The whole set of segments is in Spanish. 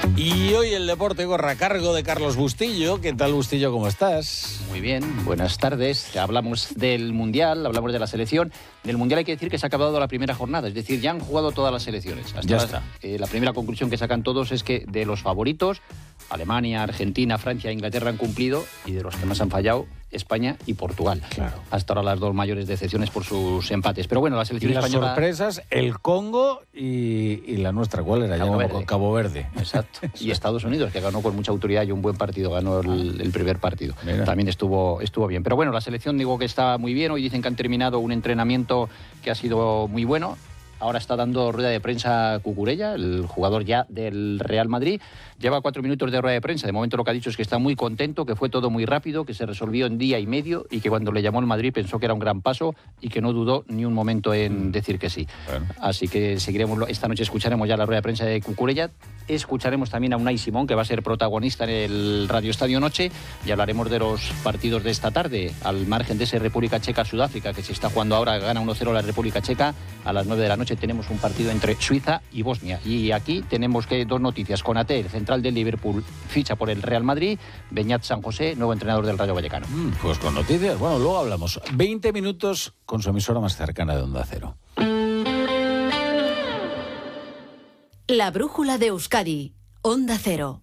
Y hoy el deporte corre a cargo de Carlos Bustillo. ¿Qué tal, Bustillo? ¿Cómo estás? Muy bien, buenas tardes. Hablamos del Mundial, hablamos de la selección. Del Mundial hay que decir que se ha acabado la primera jornada, es decir, ya han jugado todas las selecciones. Ya está. La primera conclusión que sacan todos es que de los favoritos, Alemania, Argentina, Francia e Inglaterra han cumplido, y de los que más han fallado, España y Portugal. Claro. Hasta ahora las dos mayores decepciones por sus empates. Pero bueno, la selección y las española... sorpresas, el Congo y la nuestra, ¿cuál era? Cabo Verde. Exacto. Y Estados Unidos, que ganó con mucha autoridad y un buen partido, ganó el primer partido. Mira. También estuvo bien. Pero bueno, la selección digo que está muy bien. Hoy dicen que han terminado un entrenamiento que ha sido muy bueno. Ahora está dando rueda de prensa Cucurella, el jugador ya del Real Madrid. Lleva 4 minutos de rueda de prensa. De momento lo que ha dicho es que está muy contento, que fue todo muy rápido, que se resolvió en día y medio y que cuando le llamó el Madrid pensó que era un gran paso y que no dudó ni un momento en decir que sí. Bueno. Así que seguiremos, esta noche escucharemos ya la rueda de prensa de Cucurella. Escucharemos también a Unai Simón, que va a ser protagonista en el Radio Estadio Noche, y hablaremos de los partidos de esta tarde, al margen de ese República Checa-Sudáfrica que se está jugando ahora, gana 1-0 la República Checa. A las 9 de la noche tenemos un partido entre Suiza y Bosnia. Y aquí tenemos dos noticias. Konaté, el central del Liverpool, ficha por el Real Madrid. Beñat San José, nuevo entrenador del Rayo Vallecano. Pues con noticias, bueno, luego hablamos. 20 minutos con su emisora más cercana de Onda Cero. La brújula de Euskadi, Onda Cero.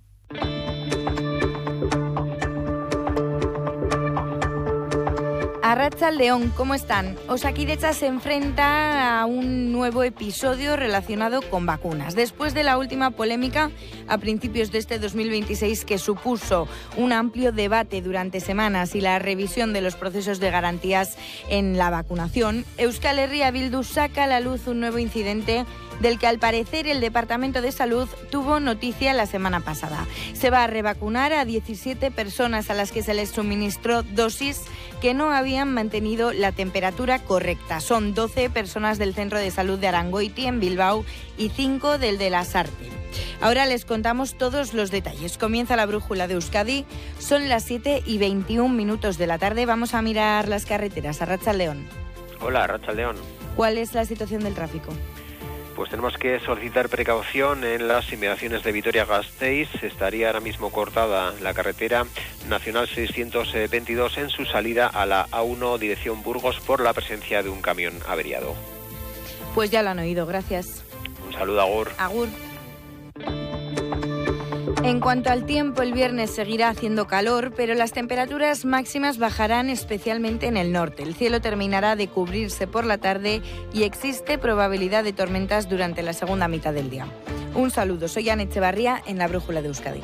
Arratsaldeon, ¿cómo están? Osakidetza se enfrenta a un nuevo episodio relacionado con vacunas. Después de la última polémica a principios de este 2026 que supuso un amplio debate durante semanas y la revisión de los procesos de garantías en la vacunación, Euskal Herria Bildu saca a la luz un nuevo incidente del que al parecer el Departamento de Salud tuvo noticia la semana pasada. Se va a revacunar a 17 personas a las que se les suministró dosis que no habían mantenido la temperatura correcta. Son 12 personas del Centro de Salud de Arangoiti en Bilbao y 5 del de Lasarte. Ahora les contamos todos los detalles. Comienza la brújula de Euskadi. Son las 7:21 de la tarde. Vamos a mirar las carreteras. Arratsaldeon. Hola, Arratsaldeon. ¿Cuál es la situación del tráfico? Pues tenemos que solicitar precaución en las inmediaciones de Vitoria-Gasteiz. Estaría ahora mismo cortada la carretera nacional 622 en su salida a la A1 dirección Burgos por la presencia de un camión averiado. Pues ya lo han oído, gracias. Un saludo, agur. Agur. En cuanto al tiempo, el viernes seguirá haciendo calor, pero las temperaturas máximas bajarán especialmente en el norte. El cielo terminará de cubrirse por la tarde y existe probabilidad de tormentas durante la segunda mitad del día. Un saludo, soy Ana Echevarría en la Brújula de Euskadi.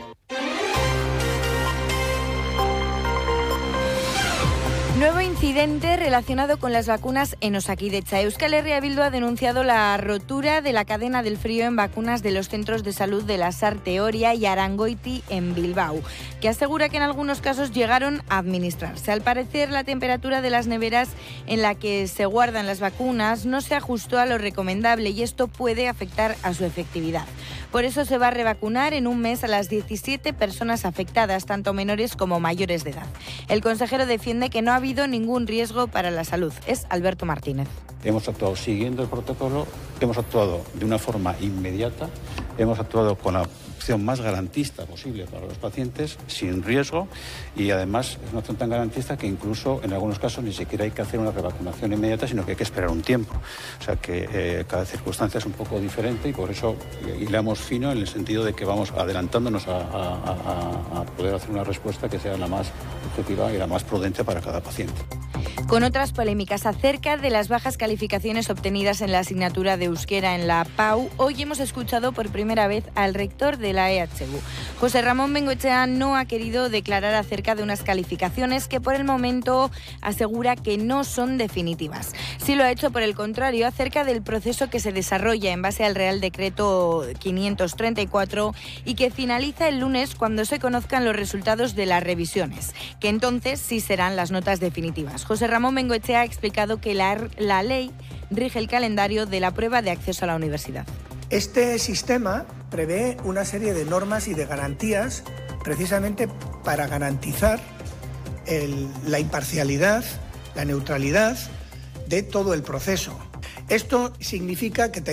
Nuevo incidente relacionado con las vacunas en Osakidetza. Euskal Herria Bildu ha denunciado la rotura de la cadena del frío en vacunas de los centros de salud de Lasarte, Oria y Arangoiti en Bilbao, que asegura que en algunos casos llegaron a administrarse. Al parecer, la temperatura de las neveras en la que se guardan las vacunas no se ajustó a lo recomendable y esto puede afectar a su efectividad. Por eso se va a revacunar en un mes a las 17 personas afectadas, tanto menores como mayores de edad. El consejero defiende que no ha habido ningún riesgo para la salud. Es Alberto Martínez. Hemos actuado siguiendo el protocolo, hemos actuado de una forma inmediata, hemos actuado con la opción más garantista posible para los pacientes, sin riesgo, y además es una opción tan garantista que incluso en algunos casos ni siquiera hay que hacer una revacunación inmediata, sino que hay que esperar un tiempo. O sea que cada circunstancia es un poco diferente y por eso hilamos fino en el sentido de que vamos adelantándonos a poder hacer una respuesta que sea la más objetiva y la más prudente para cada paciente. Con otras polémicas acerca de las bajas calificaciones obtenidas en la asignatura de euskera en la PAU, hoy hemos escuchado por primera vez al rector de la EHU. José Ramón Bengoechea no ha querido declarar acerca de unas calificaciones que por el momento asegura que no son definitivas. Sí lo ha hecho, por el contrario, acerca del proceso que se desarrolla en base al Real Decreto 534 y que finaliza el lunes cuando se conozcan los resultados de las revisiones, que entonces sí serán las notas definitivas. José Ramón Bengoechea ha explicado que la ley rige el calendario de la prueba de acceso a la universidad. Este sistema prevé una serie de normas y de garantías precisamente para garantizar la imparcialidad, la neutralidad de todo el proceso. Esto significa que